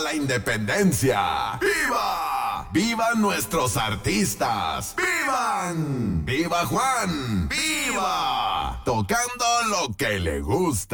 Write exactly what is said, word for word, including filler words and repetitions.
la independencia! ¡Viva! ¡Vivan nuestros artistas! ¡Vivan! ¡Viva Juan! ¡Viva! Tocando lo que le gusta.